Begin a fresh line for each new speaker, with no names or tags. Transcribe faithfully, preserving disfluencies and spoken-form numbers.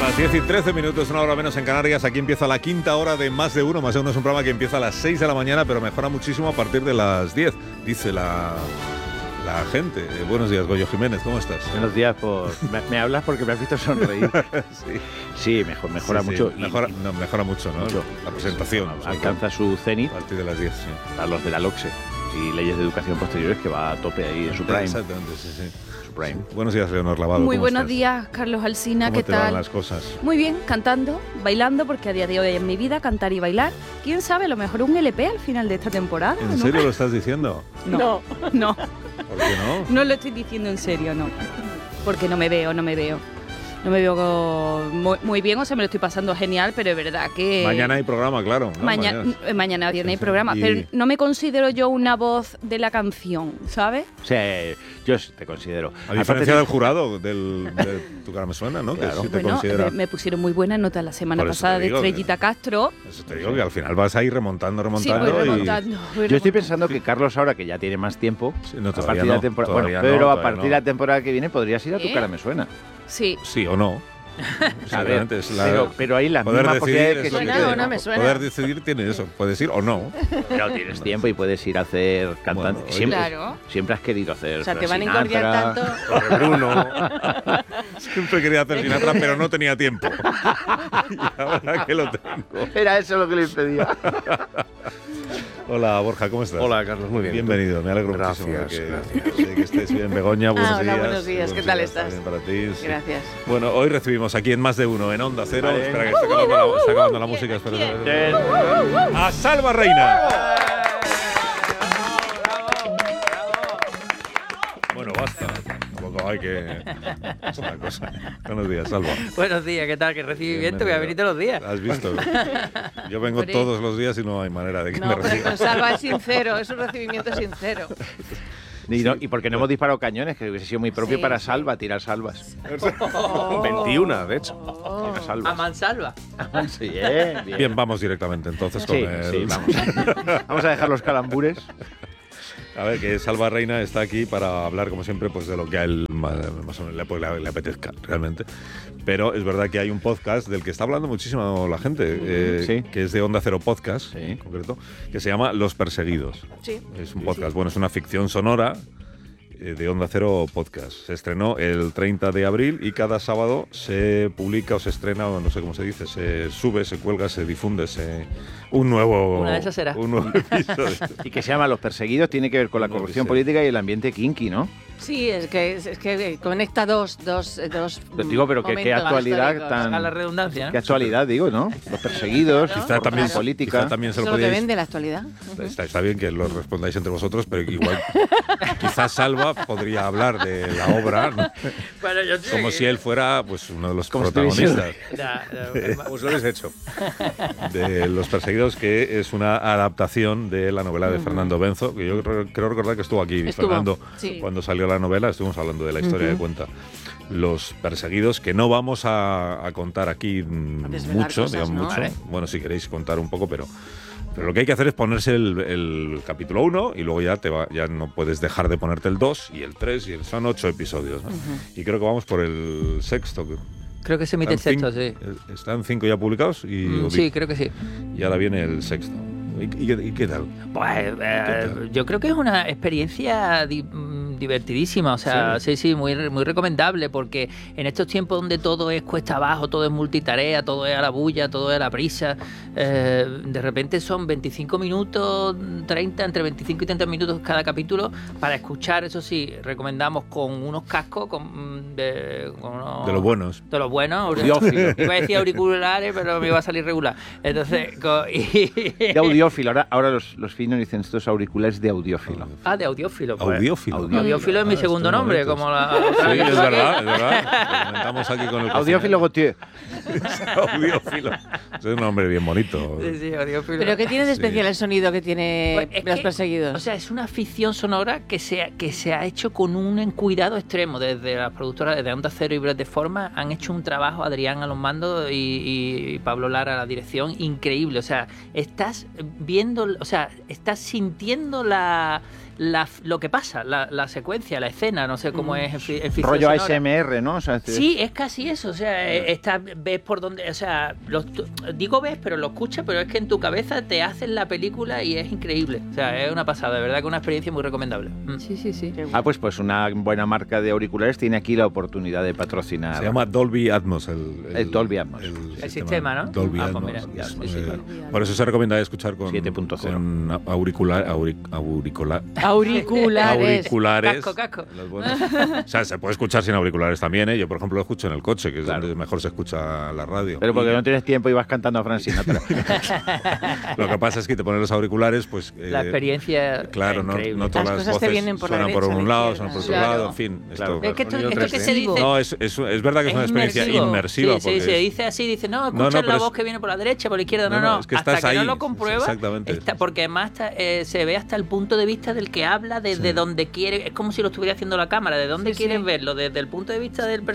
Las diez y trece minutos, una hora menos en Canarias. Aquí empieza la quinta hora de Más de Uno. Más de Uno es un programa que empieza a las seis de la mañana, pero mejora muchísimo a partir de las diez, dice la, la gente. Eh, buenos días, Goyo Jiménez, ¿cómo estás?
Buenos días, por... me, me hablas porque me has visto sonreír.
sí,
sí mejor, mejora
sí, sí.
mucho.
Mejora,
y,
no, mejora mucho, ¿no?
Mucho.
La presentación.
Sí, alcanza su cenit
a partir de las diez, sí.
a los de la LOCSE y leyes de educación posteriores, que va a tope ahí en su prime.
Exactamente, sí, sí.
Prime.
Buenos días, Leonor Lavado.
Muy
¿cómo
buenos
estás?
días, Carlos Alsina,
¿Cómo
¿qué
te
tal?
van las cosas?
Muy bien, cantando, bailando, porque a día de hoy en mi vida cantar y bailar. ¿Quién sabe? A lo mejor un L P al final de esta temporada.
¿En
¿no?
serio lo estás diciendo?
No, no,
¿Por qué no?
no lo estoy diciendo en serio, no. Porque no me veo, no me veo. No me veo muy, muy bien, o sea, me lo estoy pasando genial, pero es verdad que...
Mañana hay programa, claro. ¿no?
Maña-
Mañana.
eh, mañana viene
Sí,
hay
sí.
programa,
Y-
pero no me considero yo una voz de la canción, ¿sabes?
O sea, yo te considero.
A diferencia del jurado, del, de tu cara me suena, ¿no?
Claro.
Que sí te
Bueno,
considera...
me, me pusieron muy buena nota la semana
Por eso
pasada
te
de
digo que-
Estrellita Castro.
Eso te digo que al final vas a ir remontando,
Sí,
remontando
voy
y...
remontando, voy
Yo estoy
remontando.
pensando que Carlos, ahora que ya tiene más tiempo,
Sí, no,
a
todavía
partir de
no,
la temporada, bueno,
todavía
pero
no,
a
todavía
partir de
no.
la temporada que viene podrías ir a tu
¿Eh?
cara me suena.
Sí.
Sí o no. Exactamente, es la-
Pero, pero ahí las
poder
mismas
decidir
posibilidades que
es lo
sí
que
que
tiene.
te-
no me suena.
Poder decidir tiene eso, puedes ir o no.
Pero tienes tiempo y puedes ir a hacer cantante.
Oye.
siempre,
Claro.
siempre has querido hacer
O sea, te
Frank
van a incordiar
Sinatra.
tanto.
Bruno. Siempre quería hacer Sinatra, pero no tenía tiempo. Y ahora que lo tengo.
Era eso lo que le impedía.
Hola, Borja, ¿cómo estás?
Hola, Carlos, muy bien.
Bienvenido, me alegro
Gracias,
muchísimo de que,
gracias.
de que estés bien. Begoña, buenos
Ah, hola,
días.
buenos días, ¿qué tal
días
estás?
también para ti. sí.
Gracias.
Bueno, hoy recibimos aquí en Más de Uno, en Onda Cero.
Vale.
Espera, que está acabando la, está acabando la música. Espera, espera, espera. A Salva Reina. Bueno, basta. Tampoco hay que... Es una cosa. Buenos días, Salva.
Buenos días, ¿qué tal? Que recibimiento, voy a venir todos los días.
¿Has visto? Yo vengo
Hombre.
todos los días y no hay manera de que
No,
me
pero
reciban.
con Salva es sincero, es un recibimiento sincero.
Y, no, y porque no hemos disparado cañones, que hubiese sido muy propio
Sí,
para
sí.
Salva, tirar salvas.
veintiuno, de hecho.
Tirar
A
salvas.
mansalva.
Sí, eh, bien.
Bien, vamos directamente entonces con
Sí,
el...
sí, vamos. Vamos a dejar los calambures.
A ver, que Salva Reina está aquí para hablar, como siempre, pues de lo que a él más, más o menos le, pues, le, le apetezca, realmente. Pero es verdad que hay un podcast del que está hablando muchísimo la gente, eh,
Sí.
que es de Onda Cero Podcast,
Sí.
en concreto, que se llama Los Perseguidos.
Sí.
Es un podcast, bueno, es una ficción sonora eh, de Onda Cero Podcast. Se estrenó el treinta de abril y cada sábado se publica o se estrena, o no sé cómo se dice, se sube, se cuelga, se difunde se, un nuevo
Una de esas será.
un nuevo episodio.
Y que se llama Los Perseguidos, tiene que ver con la
No,
corrupción
que sé.
política y el ambiente kinky, ¿no?
Sí, es que, es, es que conecta dos, dos, dos
Pero digo, pero que- qué
momentos
actualidad
históricos.
tan-
A la redundancia,
Qué
¿no?
actualidad, digo, ¿no? Los perseguidos,
Claro.
Quizá
la
también,
política.
quizá también se
Eso
lo
es lo que
podíais...
vende la actualidad.
Está, está bien que lo respondáis entre vosotros, pero igual quizás Salva podría hablar de la obra, ¿no?
Bueno, yo sé
Como
que-
si él fuera pues uno de los
Como si estuviese-
protagonistas
Ya, ya,
Pues lo habéis hecho. De Los Perseguidos, que es una adaptación de la novela de Fernando Benzo, que yo creo, creo recordar que estuvo aquí
Estuvo,
Fernando
sí.
cuando salió la novela, estuvimos hablando de la historia de cuenta. Los Perseguidos, que no vamos a, a contar aquí mm,
A desvelar
mucho,
cosas,
digamos,
¿no?
mucho.
Vale.
Bueno, si queréis contar un poco, pero pero lo que hay que hacer es ponerse el, el capítulo uno y luego ya te va, ya no puedes dejar de ponerte el dos y el tres, y el, son ocho episodios, ¿no? Y creo que vamos por el sexto. que-
Creo que se emite el
están
sexto,
cin-
sí.
eh, Están cinco ya publicados y,
Mm, Sí, creo que sí.
y ahora viene el sexto. ¿Y, y qué- y qué tal?
Pues eh,
tal?
yo creo que es una experiencia di- mm, divertidísima, o sea, sí, sí, muy, re- muy recomendable, porque en estos tiempos donde todo es cuesta abajo, todo es multitarea, todo es a la bulla, todo es a la prisa, eh, de repente son veinticinco minutos, treinta, entre veinticinco y treinta minutos cada capítulo para escuchar, eso sí, recomendamos con unos cascos, con, de, con unos-
De los buenos.
de los buenos,
Audiófilo.
iba a decir auriculares, pero me iba a salir regular. Entonces, co- y-
De audiófilo. Ahora, ahora los, los finos dicen estos auriculares de audiófilo.
Ah, de audiófilo. Pues.
Audiófilo.
Audiófilo es mi
Ah,
segundo
estos
nombre,
momentos.
como la...
Sí, es verdad, es verdad. Lo comentamos aquí con el
Audiófilo Gautier.
cocinero. Audiófilo. Es un nombre bien bonito.
Sí, sí, audiófilo.
¿Pero qué tiene de
Sí.
especial el sonido que tiene
Pues es
Los
que,
Perseguidos?
O sea, es una ficción sonora que se, ha- que se ha hecho con un cuidado extremo. Desde las productoras, desde Onda Cero y Breath de Forma, han hecho un trabajo, Adrián a los mandos y, y Pablo Lara a la dirección, increíble. O sea, estás viendo, o sea, estás sintiendo la... La, lo que pasa, la, la secuencia, la escena, no sé cómo es en, fi- en ficción
Rollo
sonora.
A S M R, ¿no? O sea,
Sí, es casi eso. O sea, eh, está, ves ves por dónde, o sea, lo, digo ves, pero lo escuchas, pero es que en tu cabeza te hacen la película y es increíble. O sea, es una pasada, de verdad que una experiencia muy recomendable. Mm.
Sí, sí, sí.
Ah, pues, pues una buena marca de auriculares tiene aquí la oportunidad de patrocinar.
Se llama Dolby Atmos. El, el,
El Dolby Atmos.
El sistema, ¿no?
Dolby
Ah,
Atmos.
pues mira,
Es,
sí, sí,
eh,
claro.
Por eso se recomienda escuchar con,
siete punto cero.
con auricular, auric, auricular,
Auriculares.
auriculares.
Casco, casco.
Los buenos. O sea, se puede escuchar sin auriculares también, ¿eh? Yo, por ejemplo, lo escucho en el coche, que es
Claro.
donde mejor se escucha la radio.
Pero porque
Y
no tienes tiempo y vas cantando a Frank Sinatra.
lo que pasa es que te pones los auriculares, pues... eh,
La experiencia
Claro,
es
no,
increíble.
no todas
Las
las
cosas te
voces
vienen por la
suenan por
derecha,
un
la
lado,
izquierda.
suenan por otro
Claro.
lado, en fin.
Claro.
Esto,
Es que esto,
Sonido
esto que
tres D.
se dice...
no, es, es, es verdad que es una experiencia
inmersivo.
inmersiva.
Sí, sí,
porque
se
es-
dice así, dice, no,
no,
escuchas
pero
la
es-
voz que viene por la derecha, por la izquierda, no,
No,
no,
no, es que
hasta
estás
que no
ahí,
lo compruebas,
exactamente.
está- porque además está, eh, se ve hasta el punto de vista del que habla, desde
Sí.
donde quiere, es como si lo estuviera haciendo la cámara, de dónde
Sí,
quieres
sí.
verlo, desde el punto de vista del